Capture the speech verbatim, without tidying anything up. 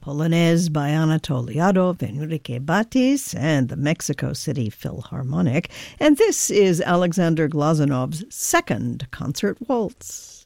Polonaise by Anatol Liadov, Enrique Batis, and the Mexico City Philharmonic. And this is Alexander Glazanov's second concert waltz.